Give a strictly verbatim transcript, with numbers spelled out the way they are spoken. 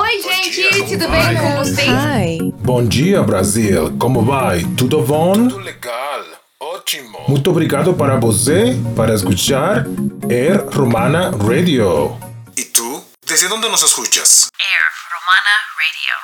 Oi, gente, tudo bem com vocês? Hi. Bom dia, Brasil. Como vai? Tudo bom? Tudo legal. Ótimo. Muito obrigado para você, para escuchar Air Romana Radio. ¿Y tú? ¿Desde dónde nos escuchas? Air Romana Radio.